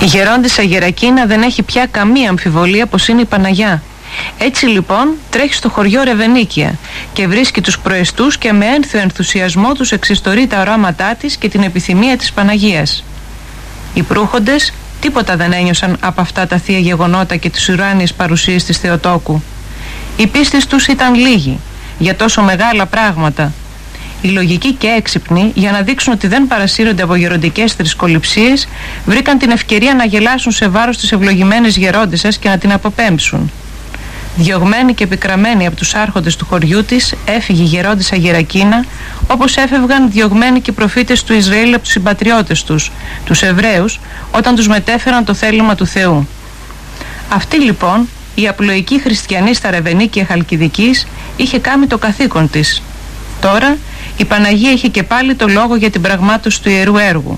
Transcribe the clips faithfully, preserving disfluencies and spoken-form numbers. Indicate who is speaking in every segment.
Speaker 1: Η γερόντισσα Γερακίνα δεν έχει πια καμία αμφιβολία πως είναι η Παναγιά. Έτσι λοιπόν τρέχει στο χωριό Ρεβενίκια και βρίσκει τους προεστούς και με ένθιο ενθουσιασμό τους εξιστορεί τα οράματά της και την επιθυμία της Παναγίας. Οι προύχοντες τίποτα δεν ένιωσαν από αυτά τα θεία γεγονότα και τις ουράνιες παρουσίες της Θεοτόκου. Η πίστη τους ήταν λίγη για τόσο μεγάλα πράγματα. Οι λογικοί και έξυπνοι, για να δείξουν ότι δεν παρασύρονται από γεροντικές θρησκοληψίες, βρήκαν την ευκαιρία να γελάσουν σε βάρος της ευλογημένης γερόντισσας και να την αποπέμψουν. Διωγμένη και επικραμμένη από τους άρχοντες του χωριού της, έφυγε η γερόντισσα Γερακίνα, όπως έφευγαν διωγμένοι και οι προφήτες του Ισραήλ από τους συμπατριώτες τους, τους Εβραίους, όταν τους μετέφεραν το θέλημα του Θεού. Αυτή λοιπόν, η απλοϊκή χριστιανή στα Ρεβενίκια Χαλκιδικής, είχε κάνει το καθήκον της. Τώρα η Παναγία είχε και πάλι το λόγο για την πραγμάτωση του ιερού έργου.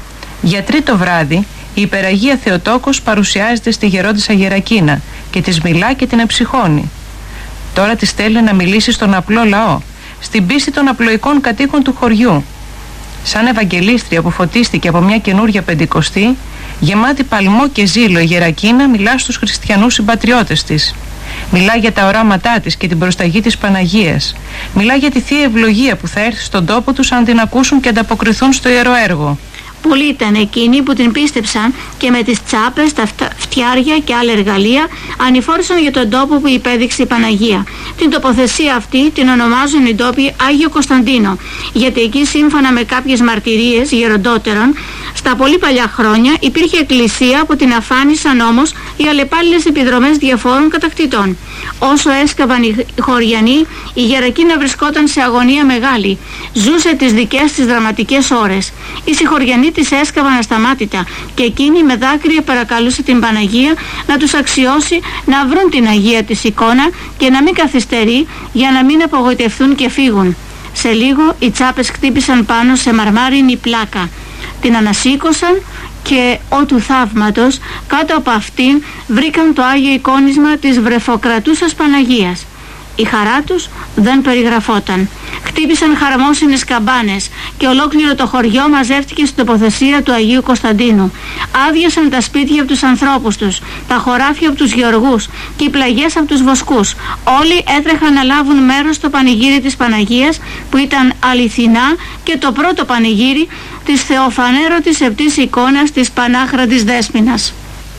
Speaker 1: Για τρίτο βράδυ, η υπεραγία Θεοτόκος παρουσιάζεται στη γερόντισσα Γερακίνα και της μιλά και την εψυχώνει. Τώρα της στέλνει να μιλήσει στον απλό λαό, στην πίστη των απλοϊκών κατοίκων του χωριού. Σαν Ευαγγελίστρια που φωτίστηκε από μια καινούρια Πεντηκοστή, γεμάτη παλμό και ζήλο, η Γερακίνα μιλά στους χριστιανούς συμπατριώτες της. Μιλά για τα οράματά της και την προσταγή της Παναγίας. Μιλά για τη θεία ευλογία που θα έρθει στον τόπο τους αν την ακούσουν και ανταποκριθούν στο ιερό έργο.
Speaker 2: Πολλοί ήταν εκείνοι που την πίστεψαν και με τις τσάπες, τα φτιάρια και άλλα εργαλεία ανηφόρησαν για τον τόπο που υπέδειξε η Παναγία. Την τοποθεσία αυτή την ονομάζουν οι ντόπιοι Άγιο Κωνσταντίνο, γιατί εκεί σύμφωνα με κάποιες μαρτυρίες γεροντότερων, στα πολύ παλιά χρόνια υπήρχε εκκλησία που την αφάνισαν όμως οι αλλεπάλληλες επιδρομές διαφόρων κατακτητών. Όσο έσκαβαν οι χωριανοί, η Γερακίνα βρισκόταν σε αγωνία μεγάλη. Ζούσε τις δικές της δραματικές ώρες. Οι συγχωριανοί της έσκαβαν ασταμάτητα και εκείνη με δάκρυα παρακαλούσε την Παναγία να τους αξιώσει να βρουν την Αγία της εικόνα και να μην καθυστερεί για να μην απογοητευτούν και φύγουν. Σε λίγο οι τσάπες χτύπησαν πάνω σε μαρμάρινη πλάκα. Την ανασήκωσαν και ο του θαύματος κάτω από αυτήν βρήκαν το Άγιο εικόνισμα της βρεφοκρατούσας Παναγίας. Η χαρά τους δεν περιγραφόταν. Χτύπησαν χαρμόσυνες καμπάνες και ολόκληρο το χωριό μαζεύτηκε στην τοποθεσία του Αγίου Κωνσταντίνου. Άδειασαν τα σπίτια από τους ανθρώπους τους, τα χωράφια από τους γεωργούς και οι πλαγιές από τους βοσκούς. Όλοι έτρεχαν να λάβουν μέρος στο πανηγύρι της Παναγίας που ήταν αληθινά και το πρώτο πανηγύρι της θεοφανέρωτης επτής εικόνας της Πανάχραντης Δέσποινας.